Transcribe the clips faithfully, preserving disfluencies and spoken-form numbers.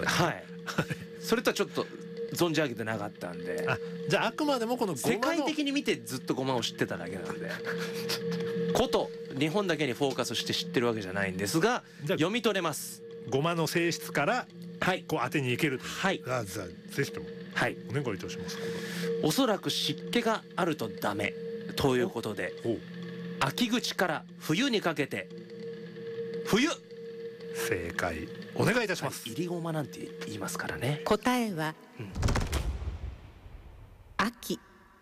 からね。 はいそれとはちょっと存じ上げてなかったんで、 あ、じゃああくまでもこのごまの世界的に見てずっとごまを知ってただけなんでこと日本だけにフォーカスして知ってるわけじゃないんですが、読み取れます。 ごまの性質からはいこう当てにいけると。 はいあ、じゃあぜひともはいお願いいたします。 おそらく湿気があるとダメということで、 お秋口から冬にかけて冬正解お願いいたします。 いりごまなんて言いますからね。 答えは、うん、秋。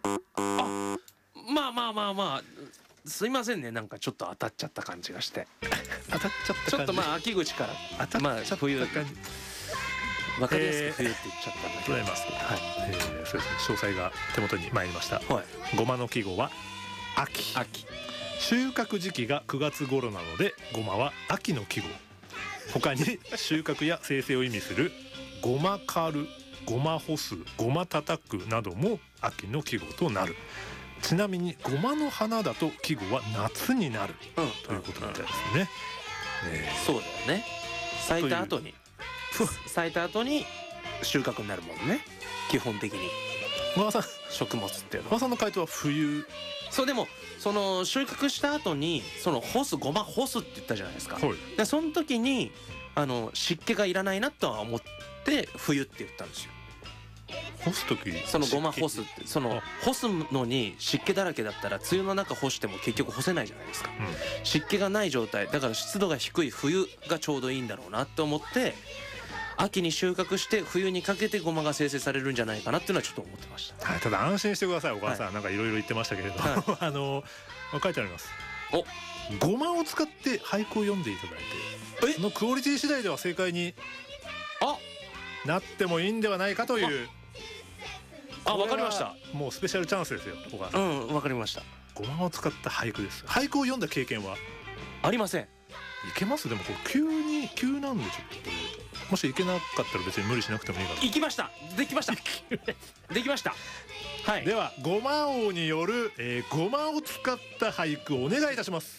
まあまあまあまあすいませんね、なんかちょっと当たっちゃった感じがして当たっちゃった感じ。 ちょっとまあ秋口から当たっちゃったまあ冬感じ。 わかりやすく冬って言っちゃったんだけど、 ございます。はい、えー、そうですね。詳細が手元に参りました。 はい、 ごまの季語は秋。 秋。 収穫時期がくがつ頃なので、ごまは秋の季語。他に収穫や生成を意味するごま刈る、ごま干す、ごま叩くなども秋の季語となる。ちなみにごまの花だと季語は夏になる、うん、ということみたいですね。 ね、そうだよね。咲いた後に咲いた後に収穫になるもんね、基本的に。 小川さん、 食物っていうのは。 小川さんの回答は冬。 そう、でもその収穫した後にその干す、ごま干すって言ったじゃないですか。はい、でその時にあの湿気がいらないなとは思って冬って言ったんですよ。 干す時、 そのごま干すってその干すのに湿気だらけだったら梅雨の中干しても結局干せないじゃないですか、うん、湿気がない状態だから湿度が低い冬がちょうどいいんだろうなと思って秋に収穫して冬にかけてごまが生成されるんじゃないかなっていうのはちょっと思ってました。 はい、ただ安心してください小川さん、はい、なんかいろいろ言ってましたけれど、はい、あの書いてあります。おごまを使って俳句を読んでいただいて、そのクオリティ次第では正解にあなってもいいんではないかという。 あ、わかりました。 もうスペシャルチャンスですよ小川さん。 うん、わかりました。 ごまを使った俳句です。俳句を読んだ経験はありません。 いけます？でもこれ急に急なんでちょっともしいけなかったら別に無理しなくてもいいかな。 行きました。できましたできました。はい、 ではごま王による、えー、ごまを使った俳句をお願いいたします。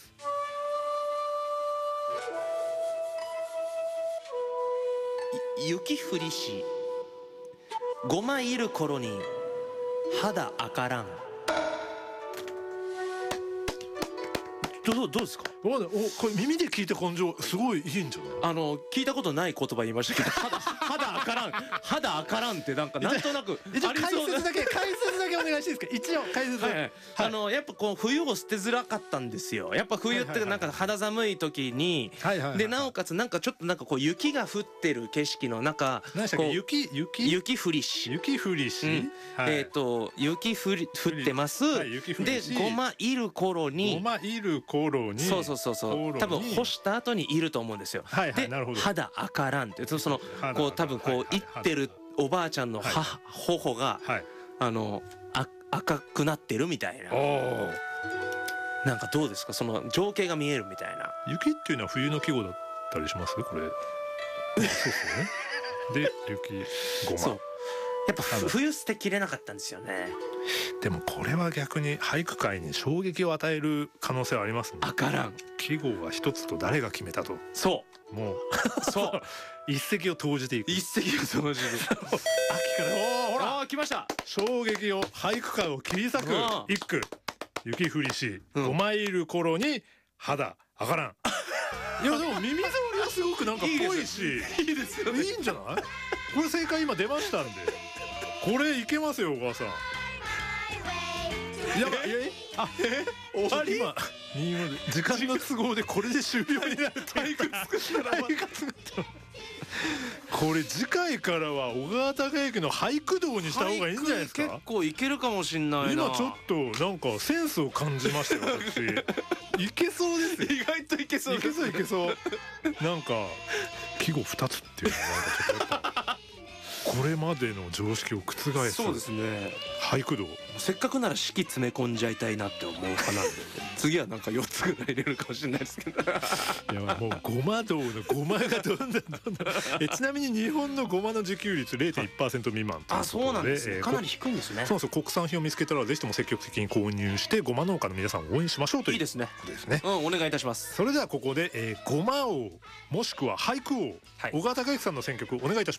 雪降りしごまいる頃に肌あからん。どうどうですか？ おおこれ耳で聞いた感情すごいいいんじゃない？ あの聞いたことない言葉言いましたけど肌肌あからん肌あからんってなんかなんとなく解説だけ解説だけお願いしていいですか？一応解説、はいはいはい、 あのやっぱこう冬を捨てづらかったんですよ。やっぱ冬ってなんか肌寒い時に、はいはいはいはい、でなおかつなんかちょっとなんかこう雪が降ってる景色の中、 何でしたっけ？雪雪雪降りし雪降りし、うんはい、えっ、ー、と雪降り降ってます、はい、雪降りしでごまいる頃にごまいる頃にそうそうそうそう多分干した後にいると思うんですよ。 はいはい、 でなるほど。 肌あからんってそのこう多分こういってるおばあちゃんのは頬が、はい、あのあ赤くなってるみたいな。おなんかどうですかその情景が見えるみたいな。 雪っていうのは冬の季語だったりしますこれ？そうですよね。で雪ごまそうやっぱ冬捨てきれなかったんですよね。 でもこれは逆に俳句界に衝撃を与える可能性はありますね。 あからん季語は一つと誰が決めたと。 そうもうそう一石を投じていく。 一石を投じる秋からおほらあ来ました。 衝撃を俳句界を切り裂く一句。雪降りし、うん、ごまいる頃に肌あからん。いやでも耳障りはすごくなんかぽいしいいですよね。 いいんじゃない？これ正解今出ましたんでこれいけますよお母さん。いやえあえ終わり？今時間の都合でこれで終了になるっていうかこれ次回からは小川隆之の俳句道にした方がいいんじゃないですか？ 結構いけるかもしんないな。 今ちょっとなんかセンスを感じましたよ私。いけそうですよ。 意外といけそういけそういけそうなんか季語ふたつっていうのはなんかちょっとやっぱこれまでの常識を覆す。 そうですね。 俳句道せっかくなら式詰め込んじゃいたいなって思うかな次はなんかよっつぐらい入れるかもしれないですけどいやもうごま道のごまがどんどんどんどんえちなみに日本のごまの自給率 れいてんいちパーセント 未満ということで、 あそうなんですね、えー、かなり低いんですね。 そうそう国産品を見つけたらぜひとも積極的に購入してごま農家の皆さんを応援しましょうといういいですね。 ですね、 うん、お願いいたします。 それではここで、えー、ごま王もしくは俳句王、はい、小川隆之さんの選曲お願いいたします。